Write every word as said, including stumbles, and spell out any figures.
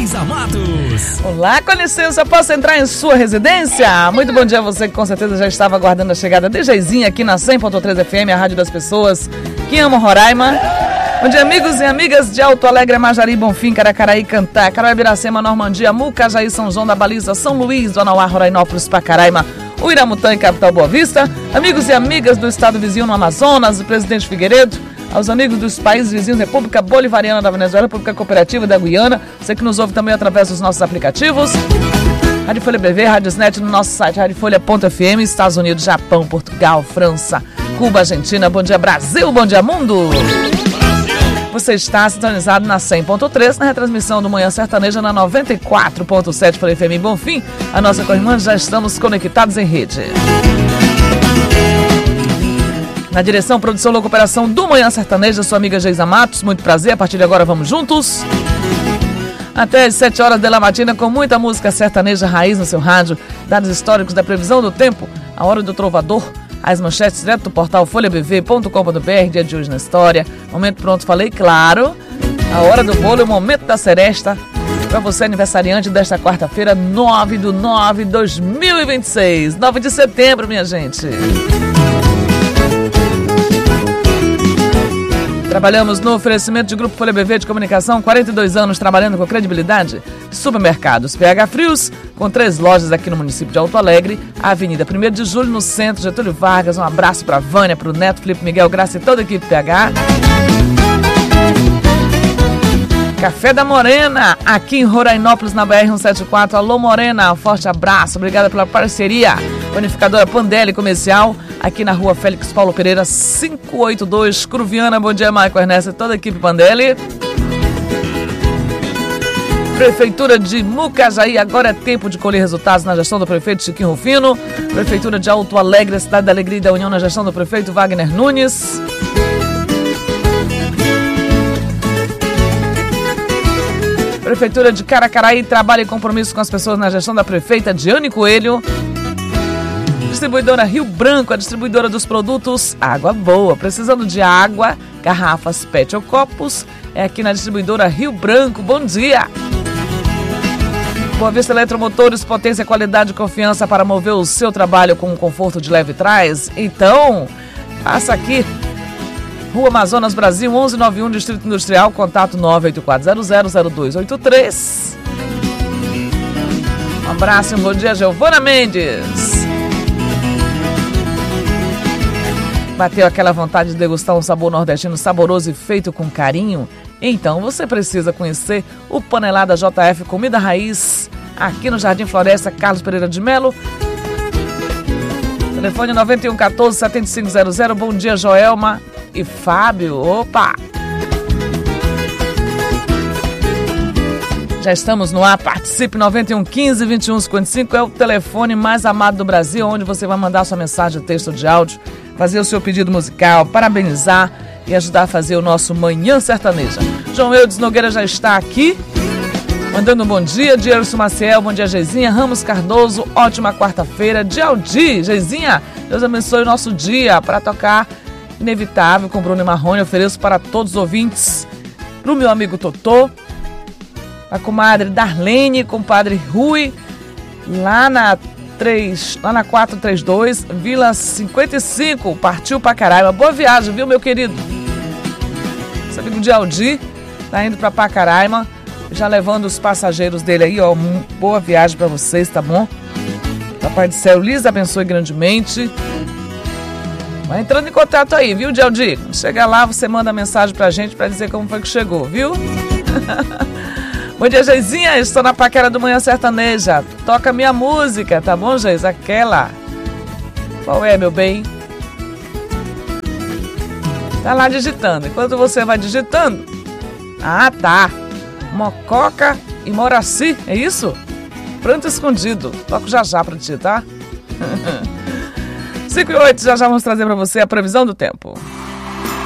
Geisa Matos. Olá, com licença, posso entrar em sua residência? Muito bom dia a você que com certeza já estava aguardando a chegada de Geizinha aqui na cem ponto três F M, a rádio das pessoas que amam Roraima. Bom dia, amigos e amigas de Alto Alegre, Majari, Bonfim, Caracaraí, Cantá, Carol, Ibiracema, Normandia, Mucajaí, São João da Baliza, São Luís, Donauá, Rorainópolis, Pacaraima, Uiramutã e Capital Boa Vista, amigos e amigas do estado vizinho no Amazonas, do Presidente Figueiredo, aos amigos dos países vizinhos, República Bolivariana da Venezuela, República Cooperativa da Guiana, você que nos ouve também através dos nossos aplicativos, Rádio Folha B V, Rádiosnet no nosso site, rádio folha ponto f m, Estados Unidos, Japão, Portugal, França, Cuba, Argentina, bom dia Brasil, bom dia mundo! Você está sintonizado na cem ponto três, na retransmissão do Manhã Sertaneja na noventa e quatro ponto sete para F M Bonfim. A nossa co-irmã, já estamos conectados em rede. Na direção, produção, logo, operação do Manhã Sertaneja, sua amiga Geisa Matos. Muito prazer, a partir de agora vamos juntos. Até às sete horas da matina, com muita música sertaneja raiz no seu rádio, dados históricos da previsão do tempo, a hora do trovador, as manchetes direto do portal folha b v ponto com ponto b r, dia de hoje na história. Momento pronto, falei, claro. A hora do bolo e o momento da seresta. Para você, aniversariante desta quarta-feira, nove de nove de dois mil e vinte e seis. nove de setembro, minha gente. Trabalhamos no oferecimento de Grupo Folha B V de Comunicação, quarenta e dois anos trabalhando com credibilidade. Supermercados P H Frios, com três lojas aqui no município de Alto Alegre, Avenida primeiro de julho, no centro, Getúlio Vargas. Um abraço para a Vânia, para o Neto, Felipe, Miguel, Graça e toda a equipe P H. Café da Morena, aqui em Rorainópolis, na B R cento e setenta e quatro. Alô, Morena, forte abraço, obrigada pela parceria. Panificadora Pandelli Comercial, aqui na rua Félix Paulo Pereira, quinhentos e oitenta e dois, Cruviana. Bom dia, Maico Ernesto e toda a equipe Pandelli. Prefeitura de Mucajaí, agora é tempo de colher resultados na gestão do prefeito Chiquinho Rufino. Prefeitura de Alto Alegre, Cidade da Alegria e da União, na gestão do prefeito Wagner Nunes. Prefeitura de Caracaraí, trabalho e compromisso com as pessoas na gestão da prefeita Diane Coelho. Distribuidora Rio Branco, a distribuidora dos produtos Água Boa. Precisando de água, garrafas, pet ou copos, é aqui na distribuidora Rio Branco. Bom dia! Boa Vista Eletromotores, potência, qualidade e confiança para mover o seu trabalho com um conforto de leve trás. Então, passa aqui. Rua Amazonas, Brasil, onze noventa e um, Distrito Industrial, contato nove oito quatro zero zero zero dois oito três. Um abraço e um bom dia, Giovana Mendes. Bateu aquela vontade de degustar um sabor nordestino saboroso e feito com carinho? Então você precisa conhecer o Panelada J F Comida Raiz, aqui no Jardim Floresta, Carlos Pereira de Melo. Telefone nove um um quatro, sete cinco zero zero. Bom dia, Joelma e Fábio. Opa! Já estamos no ar. Participe. Nove um um quinze, vinte e um cinquenta e cinco é o telefone mais amado do Brasil, onde você vai mandar sua mensagem, texto de áudio, fazer o seu pedido musical, parabenizar e ajudar a fazer o nosso Manhã Sertaneja. João Eudes Nogueira já está aqui, mandando um bom dia. Dierson Maciel, bom dia, Geizinha. Ramos Cardoso, ótima quarta-feira. Dialdi, Geizinha, Deus abençoe o nosso dia para tocar Inevitável com Bruno e Marrone. Ofereço para todos os ouvintes, para o meu amigo Totô, a comadre Darlene, compadre Rui, lá na três, lá na quatrocentos e trinta e dois, Vila cinquenta e cinco, partiu pra Pacaraima. Boa viagem, viu, meu querido? Esse amigo de Aldi tá indo pra Pacaraima, já levando os passageiros dele aí, ó. Boa viagem pra vocês, tá bom? Papai do céu lhes abençoe grandemente. Vai entrando em contato aí, viu, Dialdi? Quando chegar lá, você manda mensagem pra gente pra dizer como foi que chegou, viu? Bom dia, Geizinha, estou na paquera do Manhã Sertaneja. Toca minha música, tá bom, Geis? Aquela. Qual é, meu bem? Tá lá digitando. Enquanto você vai digitando... Ah, tá. Mococa e Moraci, é isso? Pranto escondido. Toco já já pra digitar. cinco e oito, já já vamos trazer pra você a previsão do tempo.